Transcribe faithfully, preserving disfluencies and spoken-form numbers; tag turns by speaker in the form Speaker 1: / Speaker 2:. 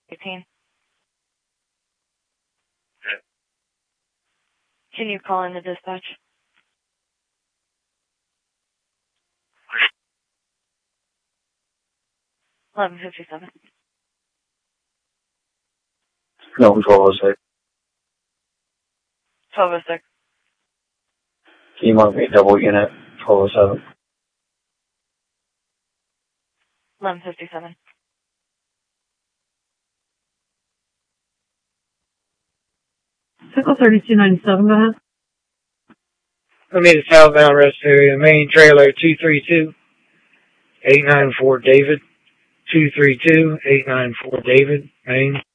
Speaker 1: eighteen. Can you call in the dispatch? eleven fifty-seven.
Speaker 2: No, twelve oh six.
Speaker 1: twelve oh six.
Speaker 2: Can you mark me double unit twelve oh seven?
Speaker 1: eleven fifty-seven.
Speaker 3: Pickle thirty-two ninety-seven, go ahead.
Speaker 4: Let me the southbound rest area, main trailer two three two, eight nine four David. two three two, eight nine four David, main.